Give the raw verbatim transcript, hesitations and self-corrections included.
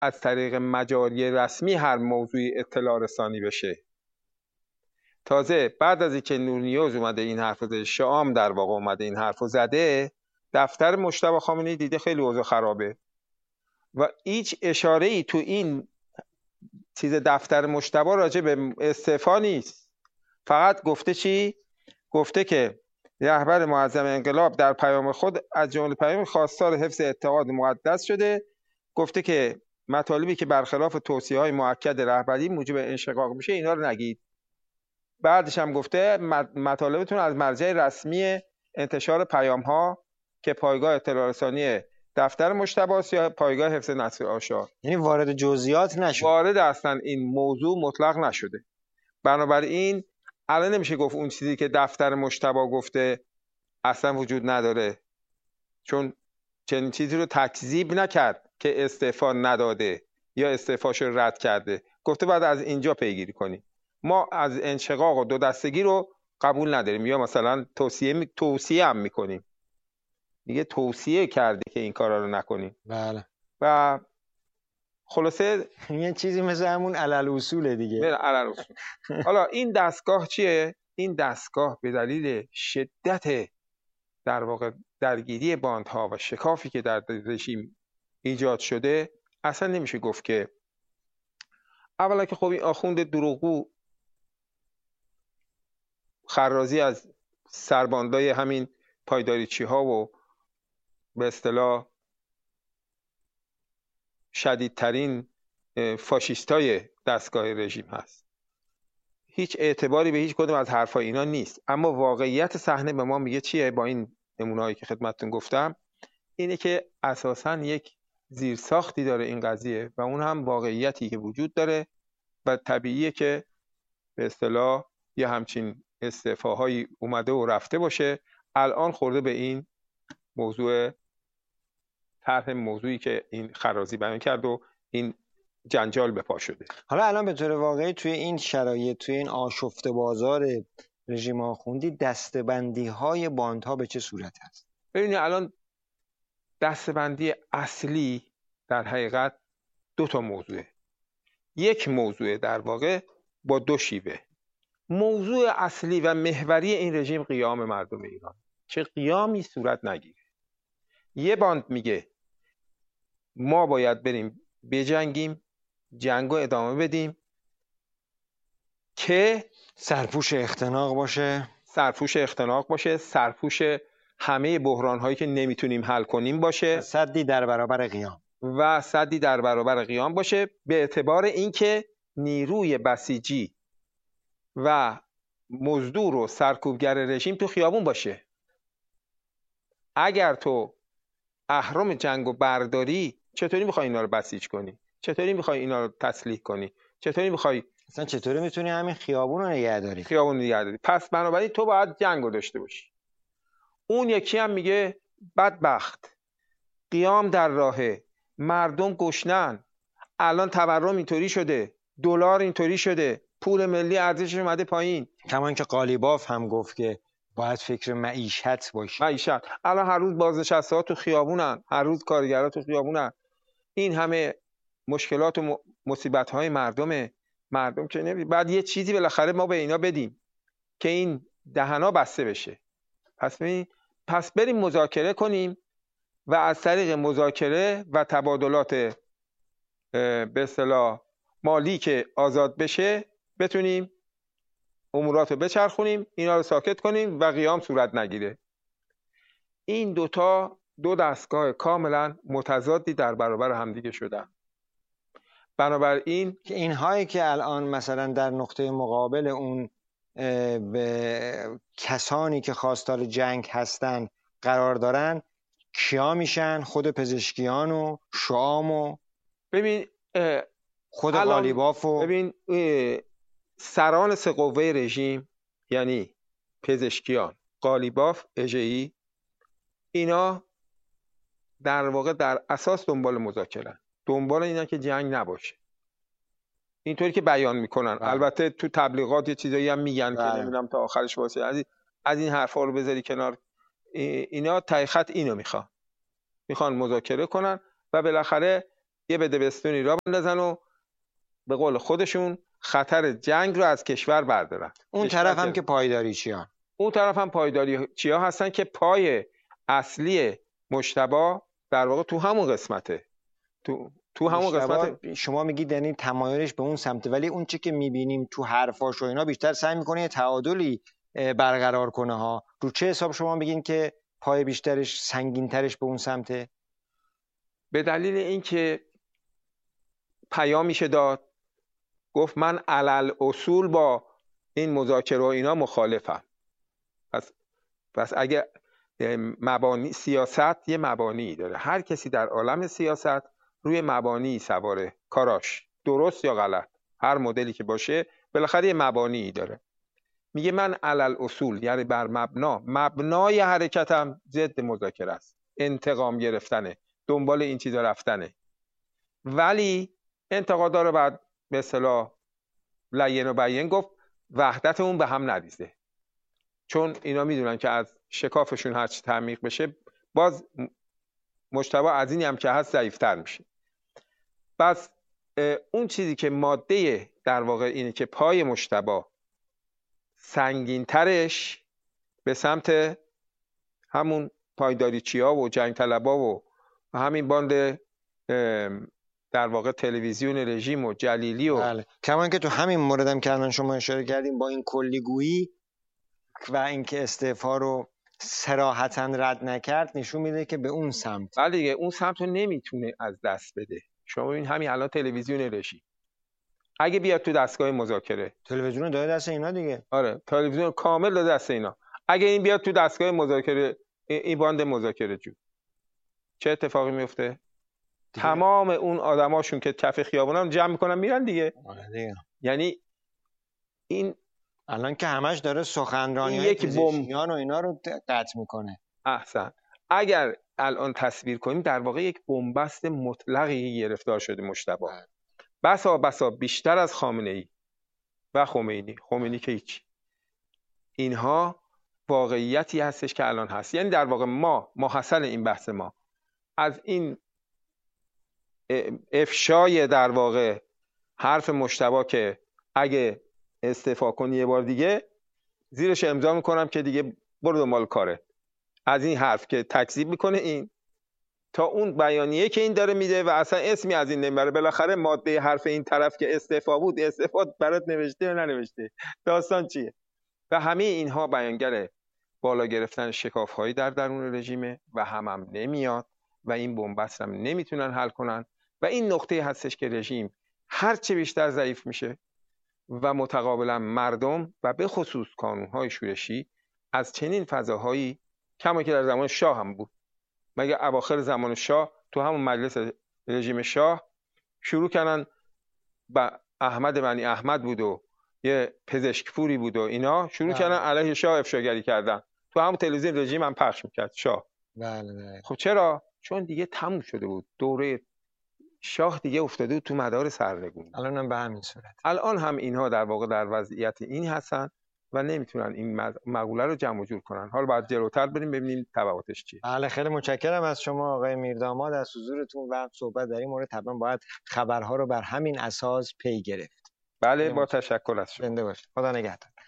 از طریق مجاری رسمی هر موضوعی اطلاع رسانی بشه. تازه بعد از اینکه نور نیوز اومده این حرفو زده، شام در واقع اومده این حرفو زده، دفتر مجتبی خامنه‌ای دیده خیلی اوضاع خرابه و هیچ اشاره‌ای تو این چیز دفتر مجتبی راجع به استعفا نیست. فقط گفته چی؟ گفته که رهبر معظم انقلاب در پیام خود از جمله پیام خواستار حفظ اتحاد مقدس شده. گفته که مطالبی که برخلاف توصیه‌های مؤکد رهبری موجب انشقاق میشه اینا رو نگید. بعدش هم گفته مطالبتون از مرجع رسمی انتشار پیام ها که پایگاه اطلاع رسانی دفتر مجتبی است یا پایگاه حفظ نشر آشار. یعنی وارد جزئیات نشد. وارد اصلا این موضوع مطلق نشده. بنابراین الان نمیشه گفت اون چیزی که دفتر مجتبی گفته اصلا وجود نداره، چون چنین چیزی رو تکذیب نکرد که استعفا نداده یا استعفاش رو رد کرده. گفته بعد از اینجا پیگیری کنی. ما از انشقاق و دو دستگی رو قبول نداریم یا مثلا توصیه می... توصیه هم میکنیم. دیگه توصیه کرده که این کارا رو نکنیم. بله. و خلاصه یه چیزی مثل همون علل اصوله دیگه. علل اصول. حالا این دستگاه چیه؟ این دستگاه به دلیل شدت در واقع درگیری باندها و شکافی که در رژیم ایجاد شده اصلا نمیشه گفت که اولا که خب این آخوند دروغگو خرازی از سرباندای همین پایداریچی ها و به اصطلاح شدیدترین فاشیستای دستگاه رژیم هست. هیچ اعتباری به هیچ کدوم از حرفای اینا نیست. اما واقعیت صحنه به ما میگه چیه؟ با این نمونه‌هایی که خدمتتون گفتم اینه که اساساً یک زیرساختی داره این قضیه و اون هم واقعیتی که وجود داره و طبیعیه که به اصطلاح یه همچین استعفاهایی اومده و رفته باشه. الان خورده به این موضوع طرح موضوعی که این خرازی بیان کرد و این جنجال به پا شده. حالا الان به طور واقعی توی این شرایط، توی این آشفته بازار رژیم آخوندی، دسته‌بندی های باندها به چه صورت هست؟ ببینید الان دسته‌بندی اصلی در حقیقت دو تا موضوعه. یک موضوع در واقع با دو شیوه. موضوع اصلی و محوری این رژیم قیام مردم ایران، چه قیامی صورت نگیره. یه باند میگه ما باید بریم بجنگیم، جنگو ادامه بدیم که سرپوش اختناق باشه، سرپوش اختناق باشه، سرپوش همه بحران هایی که نمیتونیم حل کنیم باشه، سدی در برابر قیام و سدی در برابر قیام باشه، به اعتبار اینکه نیروی بسیجی و مزدور و سرکوبگر رژیم تو خیابون باشه. اگر تو اهرم جنگو برداری چطوری میخوای اینا رو بسیج کنی؟ چطوری میخوای اینا رو تسلیح کنی؟ چطوری میخوای اصلا چطوری میتونی همین خیابون رو نگه داری؟ خیابون رو نگه داری. پس بنابراین تو باید جنگو داشته باشی. اون یکی هم میگه بدبخت، قیام در راهه، مردم گشنن، الان تورم اینطوری شده، دلار اینطوری شده، پول ملی ارزشش اومده پایین. کمان که قالیباف هم گفت که باید فکر معیشت باشی. معیشت. الان هر روز بازنشسته ها تو خیابونن، هر روز کارگرها تو خیابونن. این همه مشکلات و مصیبت های مردمه. مردم که نمی بعد یه چیزی بالاخره ما به اینا بدیم که این دهنا بسته بشه. پس می پس بریم مذاکره کنیم و از طریق مذاکره و تبادلات به اصطلاح مالی که آزاد بشه بتونیم امورات رو بچرخونیم، اینا رو ساکت کنیم و قیام صورت نگیره. این دوتا دو دستگاه کاملا متضادی در برابر همدیگه شدن. بنابراین که اینهایی که الان مثلا در نقطه مقابل اون به کسانی که خواستار جنگ هستن قرار دارن کیا میشن؟ خود پزشکیان و شام و ببین خود قالیباف و ببین سران سه قوه رژیم، یعنی پزشکیان، قالیباف، اژه‌ای، اینا در واقع در اساس دنبال مذاکره، دنبال اینا که جنگ نباشه. اینطوری که بیان میکنن. بله. البته تو تبلیغات یه چیزایی هم میگن بله. که نمیدونم تا آخرش واسه از این از این حرفا رو بذاری کنار. اینا ته خط اینو میخوان. میخوان مذاکره کنن و بالاخره یه بدبستونی را بندازن و به قول خودشون خطر جنگ رو از کشور بردارن. اون طرف هم که پایداری چیا؟ اون طرف هم پایداری چیا هستن که پای اصلی مجتبی در واقع تو همون قسمته. تو تو همون قسمت شما میگید یعنی تمایلش به اون سمت، ولی اون چی که میبینیم تو حرفاش و اینا بیشتر سعی میکنه یه تعادلی برقرار کنه ها. رو چه حساب شما میگین که پای بیشترش سنگینترش به اون سمته؟ به دلیل اینکه پیامیشه داد، گفت من علل اصول با این مذاکره و اینا مخالفم. پس پس اگه مبانی سیاست یه مبانی داره، هر کسی در عالم سیاست روی مبانی سواره کاراش، درست یا غلط هر مدلی که باشه بالاخره یه مبانی داره. میگه من علل اصول یعنی بر مبنا، مبنای حرکتم ضد مذاکره است، انتقام گرفتنه، دنبال این چیزا رفتنه. ولی انتقادا رو بعد به اصطلاح لین و بیان گفت وحدت اون به هم نریزه، چون اینا میدونن که از شکافشون هرچی تعمیق بشه باز مجتبی از اینی هم که هست ضعیفتر میشه. پس اون چیزی که ماده در واقع اینه که پای مجتبی سنگینترش به سمت همون پایداریچیا و جنگ طلبا و همین باند در واقع تلویزیون رژیم و جلیلی و بله. کما اینکه تو همین موردم که الان شما اشاره کردیم با این کلیگویی و اینکه استعفا رو صراحتاً رد نکرد نشون میده که به اون سمت، بله دیگه اون سمت رو نمیتونه از دست بده. شما ببین همین الان تلویزیون رژیم اگه بیاد تو دستگاه مذاکره، تلویزیون داده دست اینا دیگه. آره تلویزیون کامل داده دست اینا. اگه این بیاد تو دستگاه مذاکره، این باند مذاکره جو، چه اتفاقی میفته؟ دیگه. تمام اون آدماشون که کف خیابونن جمع میکنن میرن دیگه. آره دیگه. یعنی این الان که همش داره سخنرانی‌های یک پزشکیان و اینا رو قطع میکنه. احسن. اگر الان تصویر کنیم در واقع یک بنبست مطلقی گرفتار شده مجتبی. بسا بسا بیشتر از خامنه‌ای و خمینی. خمینی که هیچ. اینها واقعیتی هستش که الان هست. یعنی در واقع ما ماحصل این بحث ما از این افشای در واقع حرف مجتبی که اگه استعفا کنی یه بار دیگه زیرش امضا میکنم که دیگه برو دنبال کاره، از این حرف که تکذیب میکنه این تا اون بیانیه که این داره میده و اصلا اسمی از این نمیبره. بالاخره ماده حرف این طرف که استعفا بود، استعفا برات نوشته یا ننوشته، داستان چیه؟ و همه اینها بیانگر بالا گرفتن شکاف‌هایی در درون رژیمه و هم هم نمیاد و این بنبست هم نمیتونن حل کنن و این نقطه هستش که رژیم هر چه بیشتر ضعیف میشه و متقابلا مردم و به خصوص کانون‌های شورشی از چنین فضاهایی کما که در زمان شاه هم بود. مگه اواخر زمان شاه تو همون مجلس رژیم شاه شروع کردن با احمد بنی احمد بود و یه پزشک پوری بود و اینا شروع کردن علیه شاه افشاگری کردن، تو همون تلویزیون رژیم هم پخش میکرد شاه. بله بله. خب چرا؟ چون دیگه تموم شده بود دوره شاه، دیگه افتاده بود تو مدار سرنگونی. الان هم به همین صورت. الان هم اینها در واقع در وضعیت این هستن و نمیتونن این مقوله رو جمع و جور کنن. حالا بعد جلوتر بریم ببینیم تبعاتش چیه. بله خیلی متشکرم از شما آقای میرداماد از حضورتون و صحبت در این مورد. طبعا باید خبرها رو بر همین اساس پی گرفت. بله با تشکر از شما. زنده باشید. خدا نگهدار.